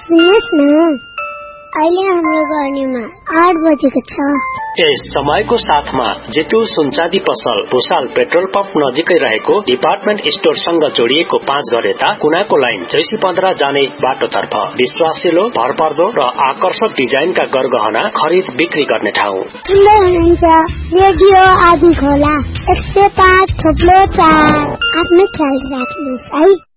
सुन्नुहोस् न, अहिले हाम्रो गर्नेमा 8 बजेको छ। यस समयको साथमा जेतु सुनचाँदी पसल भुसाल पेट्रोल पम्प नजिकै रहेको डिपार्टमेन्ट स्टोरसँग जोडिएको 5 घर यता कुनाको लाइन जैसी 15 जाने बाटोतर्फ विश्वासिलो, भरपर्दो र आकर्षक डिजाइनका गरगहना खरिद बिक्री गर्ने ठाउँ। सुन्दै हुनुहुन्छ रेडियो आदि खोला 105.4। आफ्नो ख्याल राख्नुहोस् है।